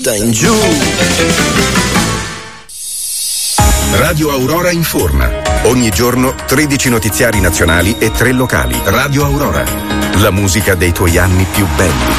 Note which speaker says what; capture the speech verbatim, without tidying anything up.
Speaker 1: vita in giù.
Speaker 2: Radio Aurora informa. Ogni giorno tredici notiziari nazionali e tre locali. Radio Aurora. La musica dei tuoi anni più belli.